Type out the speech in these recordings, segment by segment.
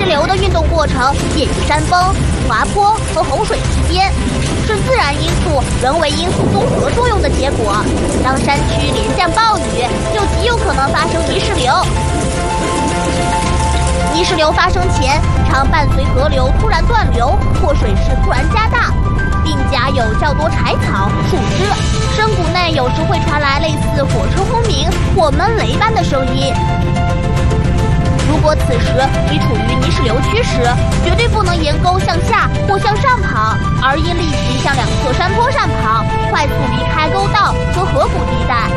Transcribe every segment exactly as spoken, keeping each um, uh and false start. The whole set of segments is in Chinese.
石流的运动过程介于山峰、滑坡和洪水之间，是自然因素、人为因素综合作用的结果。当山区连降暴雨，就极有可能发生泥石流。泥石流发生前，常伴随河流突然断流或水势突然加大，并夹有较多柴草、树枝，深谷内有时会传来类似火车轰鸣或闷雷般的声音。如果此时你处于泥石流区时，绝对不能沿沟向下或向上跑，而应立即向两侧山坡上跑，快速离开沟道和河谷地带。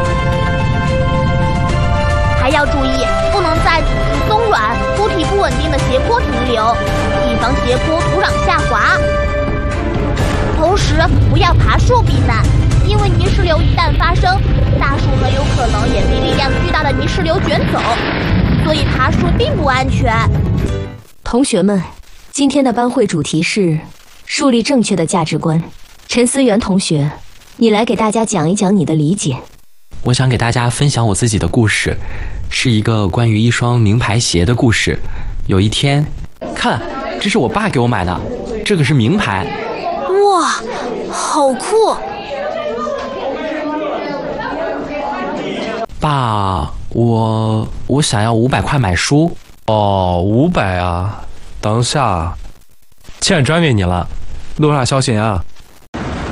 还要注意，不能在土质松软、铺体不稳定的斜坡停留，以防斜坡土壤下滑。同时，不要爬树避难，因为泥石流一旦发生，大树很有可能也被力量巨大的泥石流卷走，所以爬树并不安全。 同学们，今天的班会主题是树立正确的价值观。陈思源同学，你来给大家讲一讲你的理解。 我想给大家分享我自己的故事，是一个关于一双名牌鞋的故事。有一天，看，这是我爸给我买的，这个是名牌。 哇，好酷！ 爸，我我想要五百块买书。 哦，五百啊！等下，欠转给你了，路上小心啊。